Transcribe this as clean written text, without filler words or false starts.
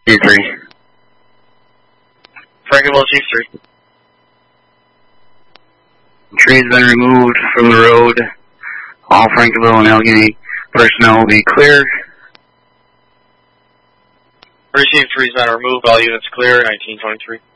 G3. Franklinville, G3. Tree's been removed from the road. All Franklinville and Allegheny personnel will be cleared. Received, tree's been removed, all units clear, 1923.